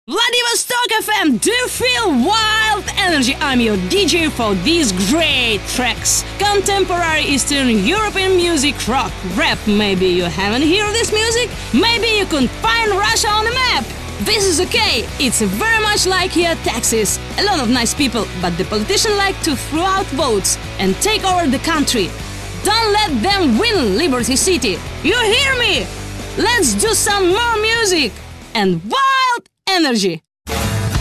Vladivostok FM, do you feel wild energy? I'm your DJ for these great tracks. Contemporary Eastern European music, rock, rap. Maybe you haven't heard this music? Maybe you couldn't find Russia on the map. This is okay. It's very much like here Texas. A lot of nice people, but the politicians like to throw out votes and take over the country. Don't let them win Liberty City. You hear me? Let's do some more music and wild energy.